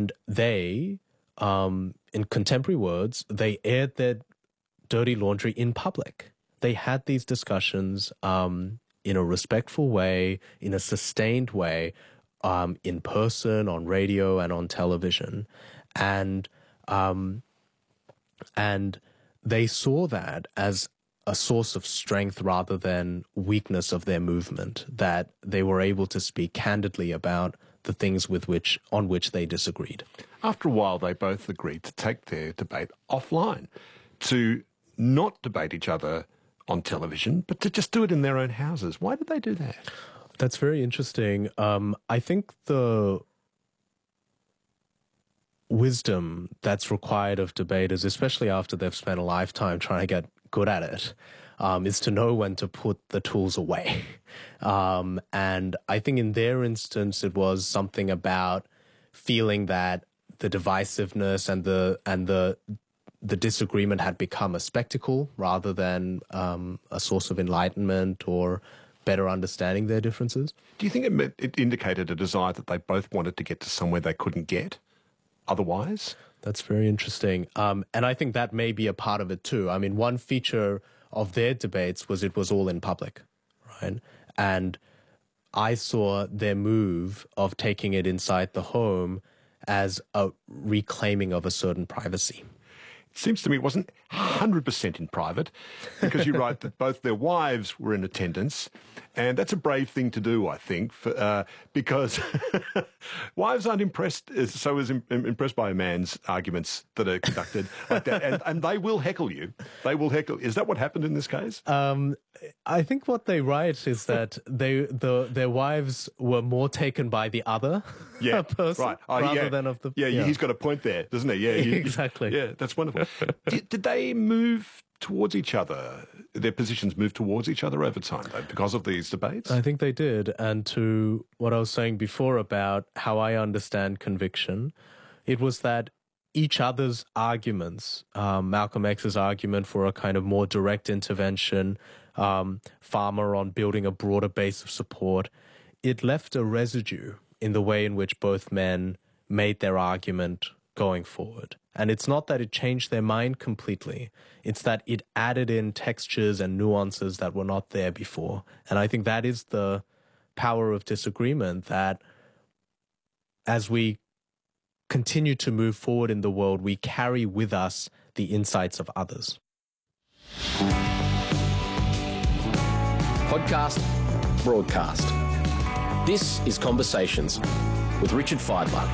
And they, in contemporary words, they aired their dirty laundry in public. They had these discussions in a respectful way, in a sustained way, in person, on radio, and on television. And they saw that as a source of strength rather than weakness of their movement, that they were able to speak candidly about the things on which they disagreed. After a while, they both agreed to take their debate offline, to not debate each other on television, but to just do it in their own houses. Why did they do that? That's very interesting. I think the wisdom that's required of debaters, especially after they've spent a lifetime trying to get good at it, is to know when to put the tools away. And I think in their instance, it was something about feeling that the divisiveness and the disagreement had become a spectacle rather than a source of enlightenment or better understanding their differences. Do you think it indicated a desire that they both wanted to get to somewhere they couldn't get otherwise? That's very interesting. And I think that may be a part of it too. I mean, one feature of their debates was it was all in public, right? And I saw their move of taking it inside the home as a reclaiming of a certain privacy. It seems to me it wasn't 100% in private, because you write that both their wives were in attendance, and that's a brave thing to do, I think, because wives aren't impressed impressed by a man's arguments that are conducted like that, and they will heckle you. They will heckle. Is that what happened in this case? I think what they write is that their wives were more taken by the other person right. rather than of the... Yeah, he's got a point there, doesn't he? Yeah, exactly. Yeah, that's wonderful. Did they move towards each other? Their positions moved towards each other over time, though, because of these debates? I think they did. And to what I was saying before about how I understand conviction, it was that each other's arguments, Malcolm X's argument for a kind of more direct intervention, Farmer on building a broader base of support, it left a residue in the way in which both men made their argument going forward. And it's not that it changed their mind completely. It's that it added in textures and nuances that were not there before. And I think that is the power of disagreement, that as we continue to move forward in the world, we carry with us the insights of others. Podcast, broadcast. This is Conversations with Richard Feidler.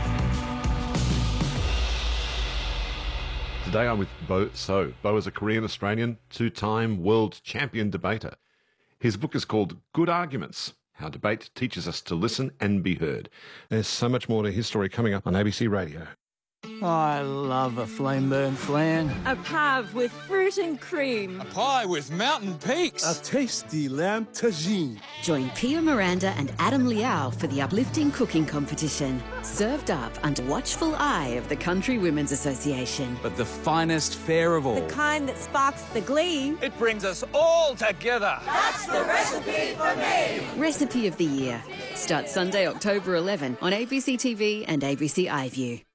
Today I'm with Bo So. Bo is a Korean-Australian, two-time world champion debater. His book is called Good Arguments: How Debate Teaches Us to Listen and Be Heard. There's so much more to his story coming up on ABC Radio. I love a flame-burn flan. A pave with fruit and cream. A pie with mountain peaks. A tasty lamb tagine. Join Pia Miranda and Adam Liao for the uplifting cooking competition. Served up under watchful eye of the Country Women's Association. But the finest fare of all. The kind that sparks the glee. It brings us all together. That's the recipe for me. Recipe of the Year. Starts Sunday, October 11 on ABC TV and ABC iView.